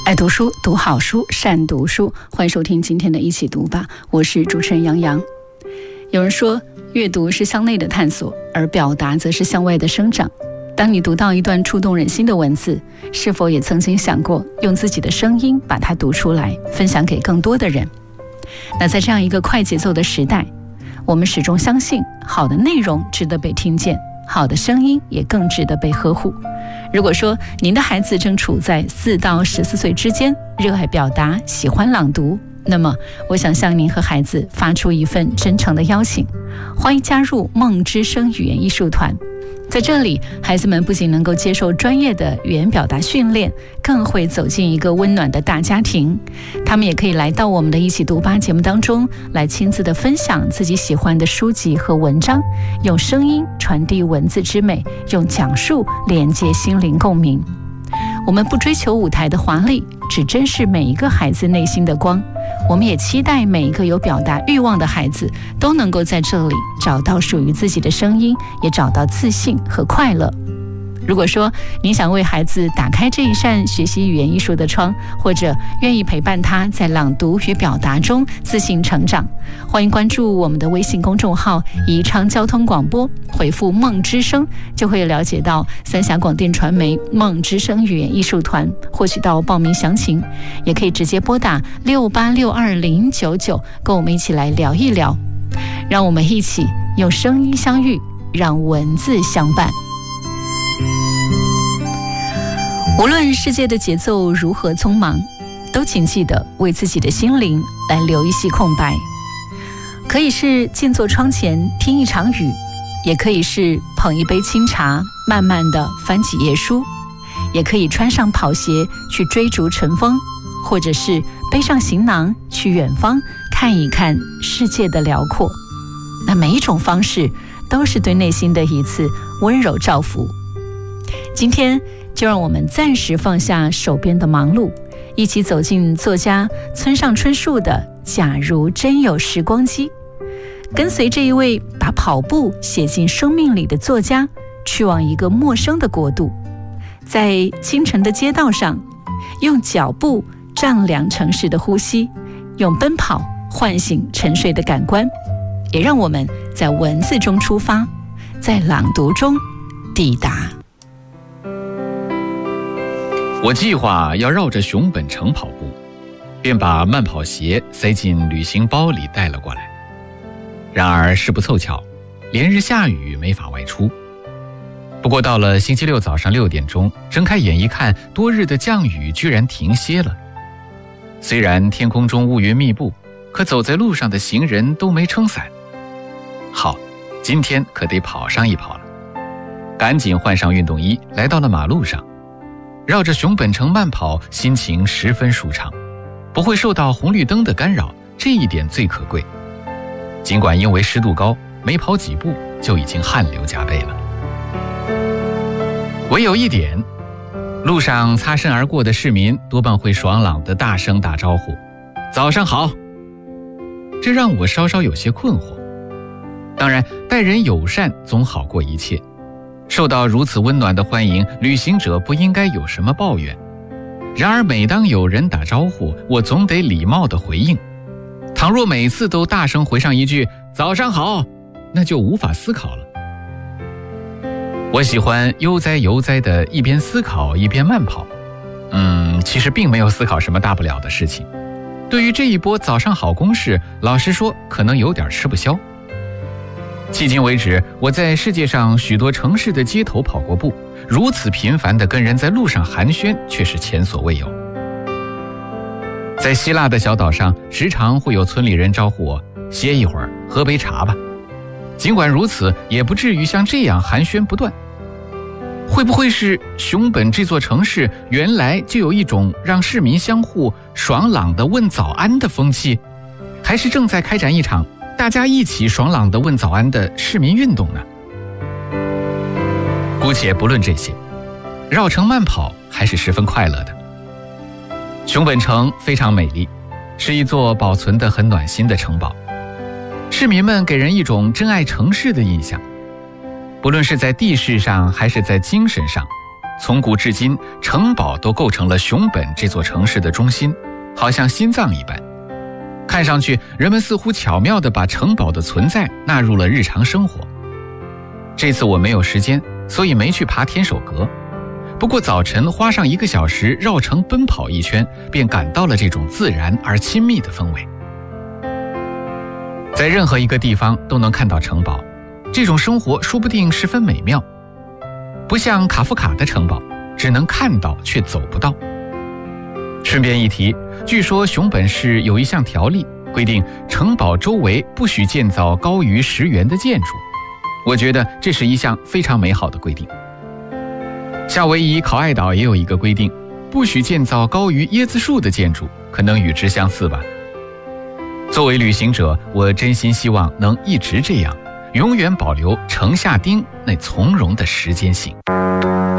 爱读书，读好书，善读书。欢迎收听今天的一起读吧，我是主持人杨洋。有人说，阅读是向内的探索，而表达则是向外的生长。当你读到一段触动人心的文字，是否也曾经想过用自己的声音把它读出来，分享给更多的人？那在这样一个快节奏的时代，我们始终相信好的内容值得被听见，好的声音也更值得被呵护。如果说您的孩子正处在4到14岁之间，热爱表达，喜欢朗读，那么我想向您和孩子发出一份真诚的邀请，欢迎加入梦之声语言艺术团。在这里，孩子们不仅能够接受专业的语言表达训练，更会走进一个温暖的大家庭。他们也可以来到我们的一起读吧节目当中，来亲自的分享自己喜欢的书籍和文章，用声音传递文字之美，用讲述连接心灵共鸣。我们不追求舞台的华丽，只珍视每一个孩子内心的光。我们也期待每一个有表达欲望的孩子都能够在这里找到属于自己的声音，也找到自信和快乐。如果说您想为孩子打开这一扇学习语言艺术的窗，或者愿意陪伴他在朗读与表达中自信成长，欢迎关注我们的微信公众号宜昌交通广播，回复梦之声就会了解到三峡广电传媒梦之声语言艺术团，获取到报名详情，也可以直接拨打68620099跟我们一起来聊一聊。让我们一起用声音相遇，让文字相伴。无论世界的节奏如何匆忙，都请记得为自己的心灵来留一隙空白。可以是静坐窗前听一场雨，也可以是捧一杯清茶慢慢地翻几页书，也可以穿上跑鞋去追逐晨风，或者是背上行囊去远方看一看世界的辽阔。那每一种方式都是对内心的一次温柔照拂。今天就让我们暂时放下手边的忙碌，一起走进作家村上春树的《假如真有时光机》，跟随这一位把跑步写进生命里的作家，去往一个陌生的国度，在清晨的街道上，用脚步丈量城市的呼吸，用奔跑唤醒沉睡的感官，也让我们在文字中出发，在朗读中抵达。 我计划要绕着熊本城跑步，便把慢跑鞋塞进旅行包里带了过来。然而事不凑巧，连日下雨，没法外出。不过到了星期六早上6点钟，睁开眼一看，多日的降雨居然停歇了。虽然天空中乌云密布，可走在路上的行人都没撑伞。好，今天可得跑上一跑了。赶紧换上运动衣，来到了马路上。绕着熊本城慢跑，心情十分舒畅，不会受到红绿灯的干扰，这一点最可贵。尽管因为湿度高，没跑几步就已经汗流浃背了。唯有一点，路上擦身而过的市民多半会爽朗地大声打招呼：“早上好！”这让我稍稍有些困惑。当然，待人友善总好过一切。受到如此温暖的欢迎，旅行者不应该有什么抱怨。然而每当有人打招呼，我总得礼貌地回应。倘若每次都大声回上一句早上好，那就无法思考了。我喜欢悠哉悠哉的一边思考一边慢跑。其实并没有思考什么大不了的事情。对于这一波早上好攻势，老实说可能有点吃不消。迄今为止，我在世界上许多城市的街头跑过步，如此频繁地跟人在路上寒暄，却是前所未有。在希腊的小岛上，时常会有村里人招呼我歇一会儿，喝杯茶吧。尽管如此，也不至于像这样寒暄不断。会不会是熊本这座城市原来就有一种让市民相互爽朗地问早安的风气，还是正在开展一场大家一起爽朗地问早安的市民运动呢？姑且不论这些，绕城慢跑还是十分快乐的。熊本城非常美丽，是一座保存得很暖心的城堡。市民们给人一种真爱城市的印象，不论是在地势上还是在精神上， 从古至今，城堡都构成了熊本这座城市的中心，好像心脏一般。看上去，人们似乎巧妙地把城堡的存在纳入了日常生活。这次我没有时间，所以没去爬天守阁。不过早晨花上1个小时绕城奔跑一圈，便感到了这种自然而亲密的氛围。在任何一个地方都能看到城堡，这种生活说不定十分美妙。不像卡夫卡的城堡，只能看到却走不到。顺便一提，据说熊本市有一项条例，规定城堡周围不许建造高于10元的建筑。我觉得这是一项非常美好的规定。夏威夷考爱岛也有一个规定，不许建造高于椰子树的建筑，可能与之相似吧。作为旅行者，我真心希望能一直这样，永远保留城下町那从容的时间性。